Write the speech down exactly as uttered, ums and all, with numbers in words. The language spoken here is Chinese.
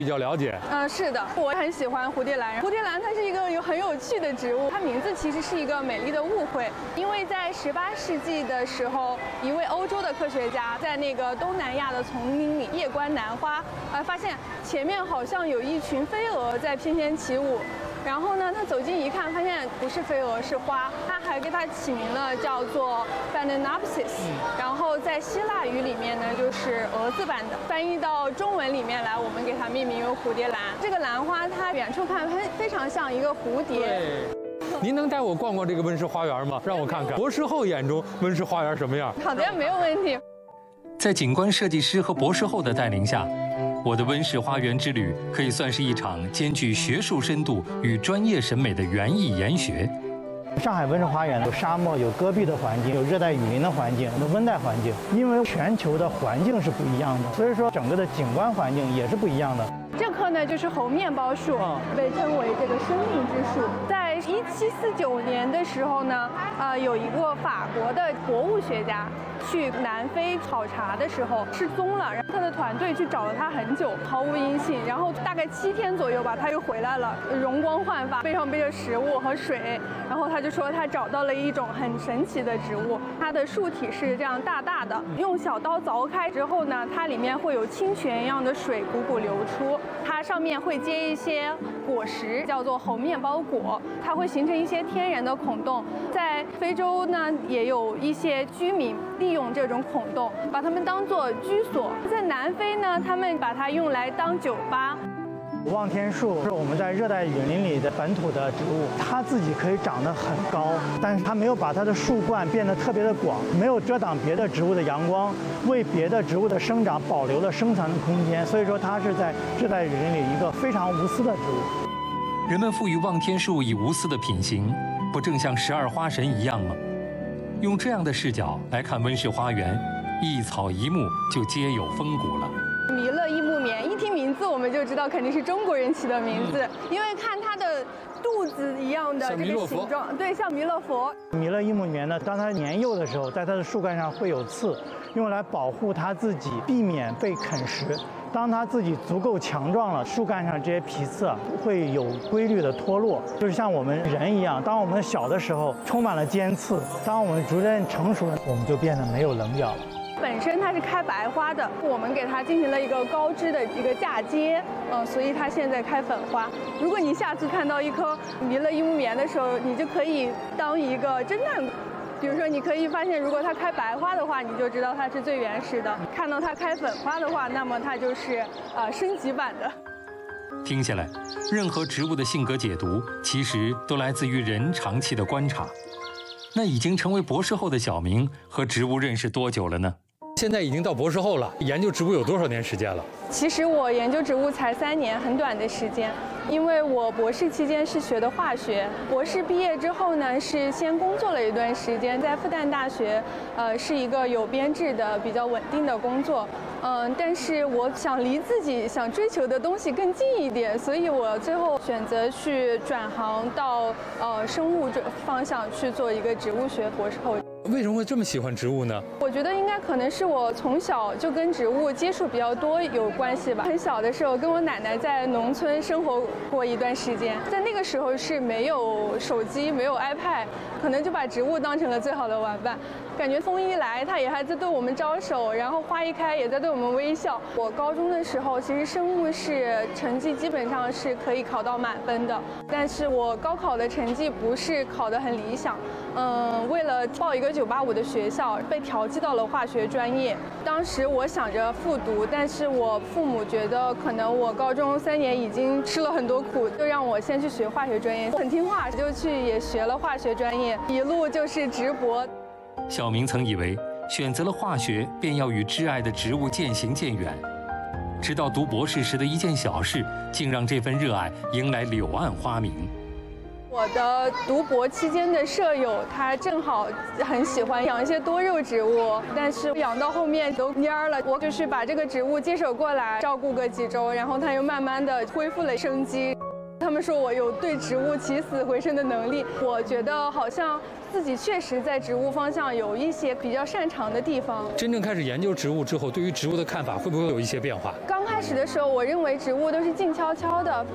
比较了解。 嗯、呃，是的，我很喜欢蝴蝶兰。蝴蝶兰它是一个有很有趣的植物，它名字其实是一个美丽的误会，因为在十八世纪的时候，一位欧洲的科学家在那个东南亚的丛林里夜观兰花，呃，发现前面好像有一群飞蛾在翩翩起舞。然后呢，他走近一看，发现不是飞蛾，是花。他还给它起名了，叫做 Phalaenopsis。然后在希腊语里面呢，就是蛾字版的。翻译到中文里面来，我们给它命名为蝴蝶兰。这个兰花，它远处看非非常像一个蝴蝶。 对。您能带我逛逛这个温室花园吗？让我看看博士后眼中温室花园什么样？ 好的，没有问题。 在景观设计师和博士后的带领下，我的温室花园之旅可以算是一场兼具学术深度与专业审美的园艺研学。 上海温室花园有沙漠、有戈壁的环境，有热带雨林的环境，有温带环境。因为全球的环境是不一样的，所以说整个的景观环境也是不一样的。 这棵呢就是猴面包树，被称为这个生命之树。在一七四九年的时候呢，呃，有一个法国的博物学家去南非考察的时候失踪了，然后他的团队去找了他很久，毫无音信。然后大概七天左右吧，他又回来了，容光焕发，背上背着食物和水。然后他就说他找到了一种很神奇的植物，它的树体是这样大大的，用小刀凿开之后呢，它里面会有清泉一样的水汩汩流出，它上面会结一些果实，叫做猴面包果，它会形成一些天然的孔洞。在非洲呢，也有一些居民利用这种孔洞，把它们当作居所。在南非呢，他们把它用来当酒吧。 望天树是我们在热带雨林里的本土的植物，它自己可以长得很高，但是它没有把它的树冠变得特别的广，没有遮挡别的植物的阳光，为别的植物的生长保留了生存的空间，所以说它是在热带雨林里一个非常无私的植物。 人们赋予望天树以无私的品行，不正像十二花神一样吗？用这样的视角来看温室花园，一草一木就皆有风骨了。 弥勒一木棉，一听名字我们就知道肯定是中国人起的名字，嗯、因为看它的肚子一样的这个形状，对，像弥勒佛。 弥勒一木棉呢，当它年幼的时候，在它的树干上会有刺，用来保护它自己，避免被啃食。当它自己足够强壮了，树干上这些皮刺啊会有规律的脱落，就是像我们人一样，当我们小的时候充满了尖刺，当我们逐渐成熟了，我们就变得没有棱角了。 本身它是开白花的，我们给它进行了一个高枝的一个嫁接，嗯，所以它现在开粉花。如果你下次看到一棵弥勒一木棉的时候，你就可以当一个侦探。比如说，你可以发现，如果它开白花的话，你就知道它是最原始的；看到它开粉花的话，那么它就是呃升级版的。 听下来，任何植物的性格解读，其实都来自于人长期的观察。那已经成为博士后的小明和植物认识多久了呢？ 现在已经到博士后了，研究植物有多少年时间了？ 其实我研究植物才三年，很短的时间。因为我博士期间是学的化学，博士毕业之后呢，是先工作了一段时间，在复旦大学，呃，是一个有编制的、比较稳定的工作。嗯、呃，但是我想离自己想追求的东西更近一点，所以我最后选择去转行到呃生物这方向去做一个植物学博士后。 为什么会这么喜欢植物呢？ 我觉得应该可能是我从小就跟植物接触比较多有关系吧。很小的时候跟我奶奶在农村生活过一段时间，在那个时候是没有手机、没有 iPad， 可能就把植物当成了最好的玩伴。感觉风一来，它也还在对我们招手，然后花一开也在对我们微笑。我高中的时候，其实生物是成绩基本上是可以考到满分的，但是我高考的成绩不是考得很理想。嗯，为了报一个九八五的学校，被调剂到了化学专业。当时我想着复读，但是我父母觉得可能我高中三年已经吃了很多苦，就让我先去学化学专业。很听话，就去也学了化学专业，一路就是直博。 小明曾以为选择了化学便要与挚爱的植物渐行渐远，直到读博士时的一件小事，竟让这份热爱迎来柳暗花明。 我的读博期间的舍友，他正好很喜欢养一些多肉植物，但是养到后面都蔫了。我就是把这个植物接手过来照顾个几周，然后它又慢慢的恢复了生机。他们说我有对植物起死回生的能力。我觉得好像自己确实在植物方向有一些比较擅长的地方。 真正开始研究植物之后，对于植物的看法会不会有一些变化？ 刚开始的时候，我认为植物都是静悄悄的。